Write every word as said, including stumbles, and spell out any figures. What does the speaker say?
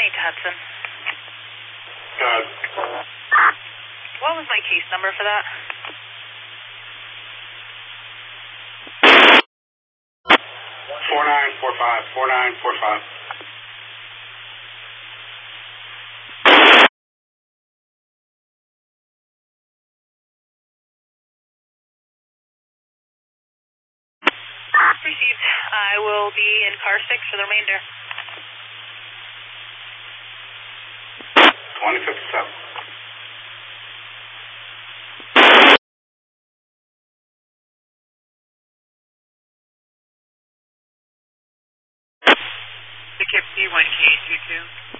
eight to Hudson. Good. What was my case number for that? Four nine four five. Four nine four five. Received. I will be in car six for the remainder. Twenty fifty seven. Ticket P one K two two.